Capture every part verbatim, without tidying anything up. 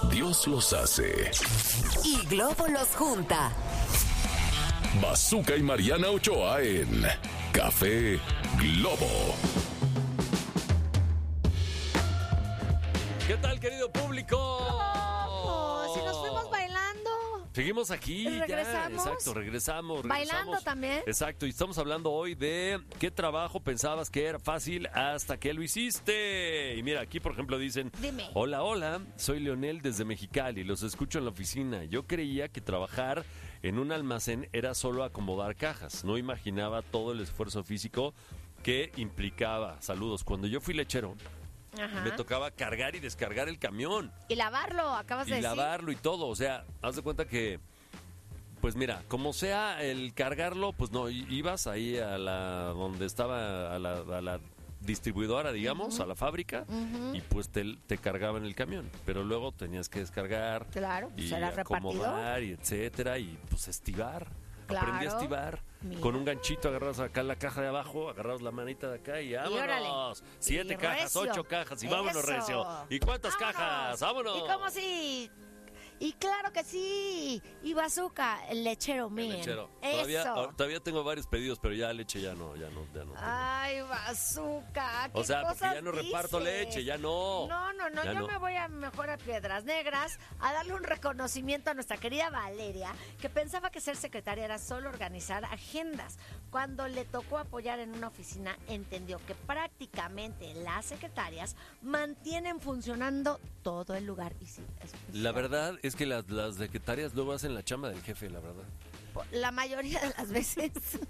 Dios los hace y Globo los junta. Bazooka y Mariana Ochoa en Café Globo. ¿Qué tal, querido público? Oh, si nos fuimos bailando. Seguimos aquí, ¿Regresamos? ya, exacto, regresamos, regresamos. Bailando también. Exacto, y estamos hablando hoy de qué trabajo pensabas que era fácil hasta que lo hiciste. Y mira, aquí por ejemplo dicen, Dime. hola, hola, soy Leonel desde Mexicali, los escucho en la oficina. Yo creía que trabajar en un almacén era solo acomodar cajas, no imaginaba todo el esfuerzo físico que implicaba. Saludos, cuando yo fui lechero, Ajá. me tocaba cargar y descargar el camión. Y lavarlo, acabas Y de decir. lavarlo y todo, o sea, haz de cuenta que, pues mira, como sea el cargarlo, pues no, i- ibas ahí a la, donde estaba, a la, a la distribuidora, digamos, a la fábrica, y pues te, te cargaban el camión, pero luego tenías que descargar, Claro, pues y era repartidor. acomodar, y etcétera, y pues estivar. Aprendí a Claro. estivar. Mira. Con un ganchito agarras acá la caja de abajo, agarras la manita de acá y órale. vámonos. Siete Y cajas, recio. ocho cajas y vámonos, Eso. recio. ¿Y cuántas Vámonos. cajas? ¡Vámonos! Y como si... Y claro que sí. Y Bazooka, el lechero, man. Lechero. Todavía, Eso. ah, todavía tengo varios pedidos, pero ya leche ya no, ya no, ya no. tengo. Ay, Bazooka, ¿qué o sea, porque cosas ya no reparto dices? leche, ya no. No, no, no, Ya yo no. me voy a mejor a Piedras Negras a darle un reconocimiento a nuestra querida Valeria, que pensaba que ser secretaria era solo organizar agendas. Cuando le tocó apoyar en una oficina, entendió que prácticamente las secretarias mantienen funcionando todo el lugar. Y sí, eso es La cierto. verdad es que las, las secretarias luego hacen la chamba del jefe, la verdad. La mayoría de las veces,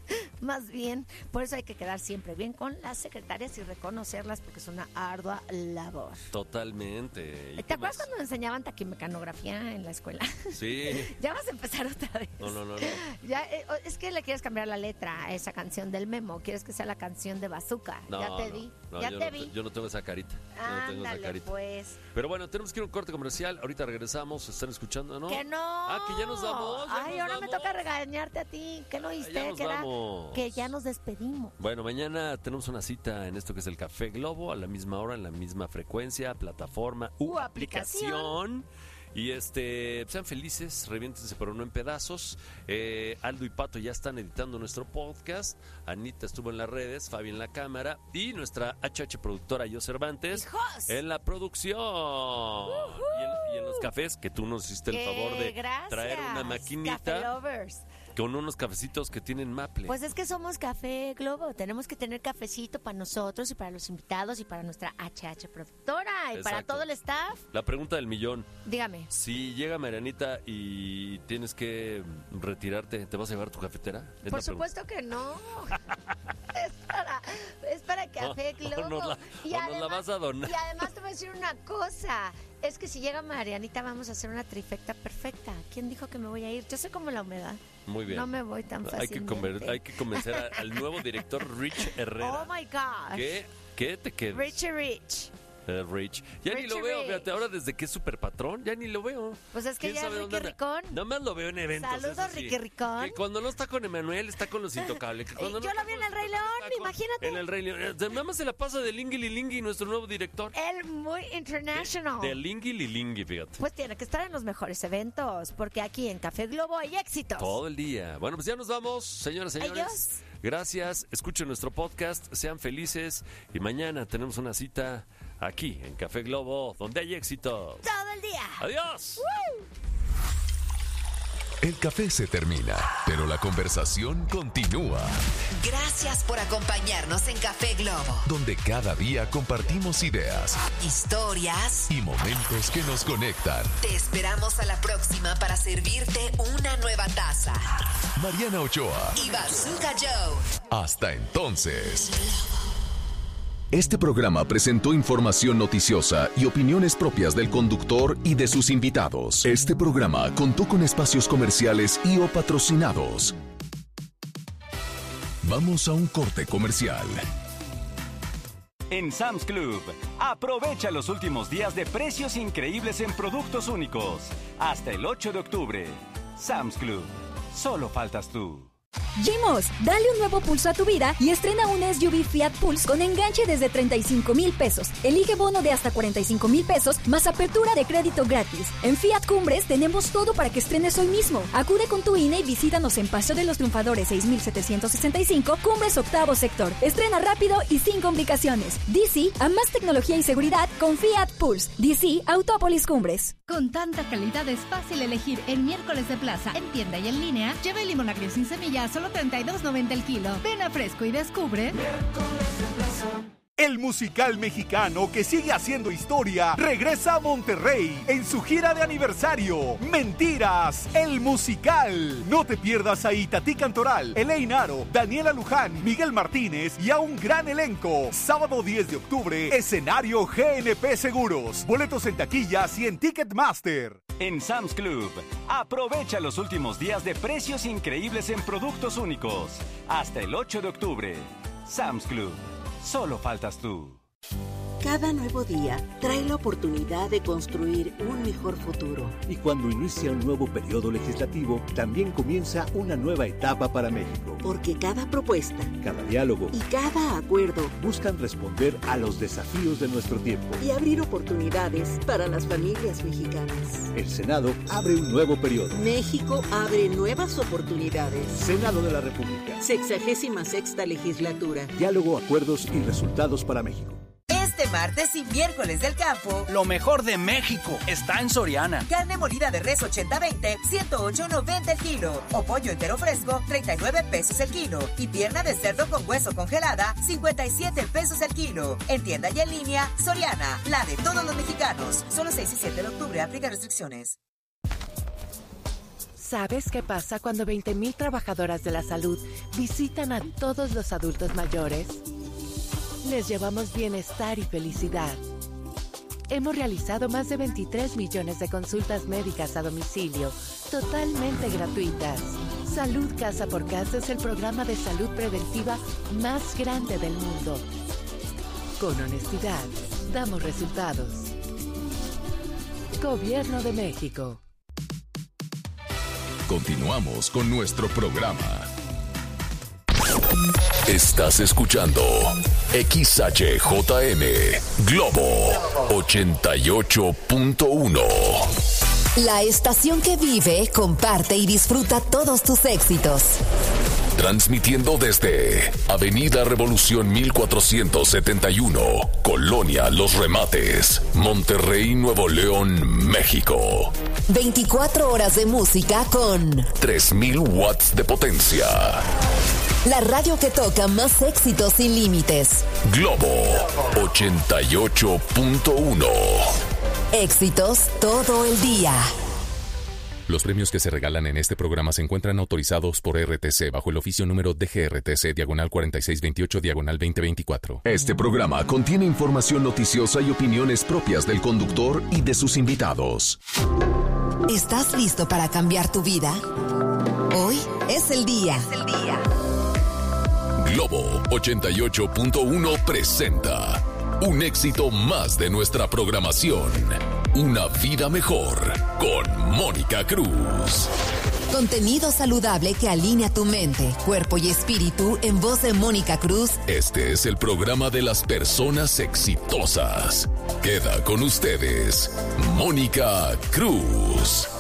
más bien, por eso hay que quedar siempre bien con las secretarias y reconocerlas porque es una ardua labor. Totalmente. ¿Y ¿Te qué acuerdas más? cuando nos enseñaban taquimecanografía en la escuela? Sí. Ya vas a empezar otra vez. No, no, no, no. Ya, eh, es que le quieres cambiar la letra a esa canción del Memo. Quieres que sea la canción de Bazooka. No, ya te no, vi. no, ya yo te no, vi. Yo no tengo esa carita. Yo no tengo esa Ándale, carita. pues. Pero bueno, tenemos que ir a un corte comercial. Ahorita regresamos. ¿Están escuchando, no? Que no. Ah, que ya nos vamos. ya Ay, nos ahora me vamos. toca regañarte a ti. ¿Qué no Ah, oíste? ya nos que, era- vamos. que ya nos despedimos. Bueno, mañana tenemos una cita en esto que es el Café Globo, a la misma hora, en la misma frecuencia, plataforma u, U aplicación. Y este, sean felices, reviéntense pero no en pedazos. Eh, Aldo y Pato ya están editando nuestro podcast. Anita estuvo en las redes, Fabi en la cámara y nuestra H H productora Yo Cervantes ¡Hijos! en la producción. Y, en, y en los cafés, que tú nos hiciste el Que favor de gracias. traer una Café maquinita Lovers. con unos cafecitos que tienen maple. Pues es que somos Café Globo, tenemos que tener cafecito para nosotros y para los invitados y para nuestra H H productora y para Exacto. todo el staff. La pregunta del millón. Dígame. Si llega Marianita y tienes que retirarte, ¿te vas a llevar tu cafetera? Es Por la supuesto que no. es, para, es para Café O- o Globo. nos la- y, o nos la vas a donar. y además te voy a decir una cosa. Es que si llega Marianita vamos a hacer una trifecta perfecta. ¿Quién dijo que me voy a ir? Yo soy como la humedad. pregunta. Muy bien. No me voy tan hay que, fácilmente. conver- hay que convencer a- al nuevo director Rich Herrera Oh my gosh. que, que te quedes. Richie Rich. Eh, Rich. Ya ni lo Richie veo, Rich. fíjate, ahora desde que es super patrón, ya ni lo veo. Pues es que ¿Quién ya es sabe dónde Ricky anda? Ricón. Nada más lo veo en eventos. Saludos, eso sí. Ricky Ricón. Que cuando no está con Emanuel, está con los intocables. Que cuando Eh, no yo está lo vi en con El Rey los- León, está con- imagínate. En el Rey León. Eh, Nada más se la pasa de Lingui Lingui, nuestro nuevo director. Él muy international. De Lingui Lingui, fíjate. Pues tiene que estar en los mejores eventos, porque aquí en Café Globo hay éxitos. Todo el día. Bueno, pues ya nos vamos, señoras y señores. Adiós. Gracias. Escuchen nuestro podcast, sean felices. Y mañana tenemos una cita aquí en Café Globo, donde hay éxitos. Todo el día. Adiós. El café se termina, pero la conversación continúa. Gracias por acompañarnos en Café Globo. Donde cada día compartimos ideas Historias. y momentos que nos conectan. Te esperamos a la próxima para servirte una nueva taza. Mariana Ochoa. Y Bazooka Joe. Hasta entonces. Este programa presentó información noticiosa y opiniones propias del conductor y de sus invitados. Este programa contó con espacios comerciales y o patrocinados. Vamos a un corte comercial. En Sam's Club, aprovecha los últimos días de precios increíbles en productos únicos. Hasta el ocho de octubre. Sam's Club. Solo faltas tú. Gimos, dale un nuevo pulso a tu vida y estrena un S U V Fiat Pulse con enganche desde treinta y cinco mil pesos. Elige bono de hasta cuarenta y cinco mil pesos más apertura de crédito gratis. En Fiat Cumbres tenemos todo para que estrenes hoy mismo. Acude con tu I N E y visítanos en Paseo de los Triunfadores seis mil setecientos sesenta y cinco, Cumbres octavo sector. Estrena rápido y sin complicaciones. D C a más tecnología y seguridad con Fiat Pulse. D C Autópolis Cumbres. Con tanta calidad es fácil elegir en Miércoles de Plaza, en tienda y en línea. Lleva el limón agrio sin semilla a solo treinta y dos noventa el kilo. Ven a Fresco y descubre Miércoles de Plaza. El musical mexicano que sigue haciendo historia regresa a Monterrey en su gira de aniversario. Mentiras, el musical. No te pierdas a Itatí Cantoral, Elaine Aro, Daniela Luján, Miguel Martínez y a un gran elenco. Sábado diez de octubre, escenario G N P Seguros. Boletos en taquillas y en Ticketmaster. En Sam's Club, aprovecha los últimos días de precios increíbles en productos únicos. Hasta el ocho de octubre. Sam's Club. Solo faltas tú. Cada nuevo día trae la oportunidad de construir un mejor futuro. Y cuando inicia un nuevo periodo legislativo, también comienza una nueva etapa para México. Porque cada propuesta, cada diálogo y cada acuerdo buscan responder a los desafíos de nuestro tiempo y abrir oportunidades para las familias mexicanas. El Senado abre un nuevo periodo. México abre nuevas oportunidades. Senado de la República. Sexagésima sexta legislatura. Diálogo, acuerdos y resultados para México. Este martes y miércoles del campo, lo mejor de México está en Soriana. Carne molida de res ochenta veinte, ciento ocho noventa el kilo. O pollo entero fresco, treinta y nueve pesos el kilo. Y pierna de cerdo con hueso congelada, cincuenta y siete pesos el kilo. En tienda y en línea, Soriana, la de todos los mexicanos. Solo seis y siete de octubre, aplica restricciones. ¿Sabes qué pasa cuando veinte mil trabajadoras de la salud visitan a todos los adultos mayores? Les llevamos bienestar y felicidad. Hemos realizado más de veintitrés millones de consultas médicas a domicilio, totalmente gratuitas. Salud Casa por Casa es el programa de salud preventiva más grande del mundo. Con honestidad, damos resultados. Gobierno de México. Continuamos con nuestro programa. Estás escuchando X H J M Globo ochenta y ocho punto uno. La estación que vive, comparte y disfruta todos tus éxitos. Transmitiendo desde Avenida Revolución mil cuatrocientos setenta y uno, Colonia Los Remates, Monterrey, Nuevo León, México. veinticuatro horas de música con tres mil watts de potencia. La radio que toca más éxitos sin límites. Globo ochenta y ocho punto uno. Éxitos todo el día. Los premios que se regalan en este programa se encuentran autorizados por R T C bajo el oficio número D G R T C diagonal cuarenta y seis veintiocho diagonal veinte veinticuatro. Este programa contiene información noticiosa y opiniones propias del conductor y de sus invitados. ¿Estás listo para cambiar tu vida? Hoy es el día. Es el día. Globo ochenta y ocho punto uno presenta un éxito más de nuestra programación. Una vida mejor con Mónica Cruz. Contenido saludable que alinea tu mente, cuerpo y espíritu en voz de Mónica Cruz. Este es el programa de las personas exitosas. Queda con ustedes, Mónica Cruz.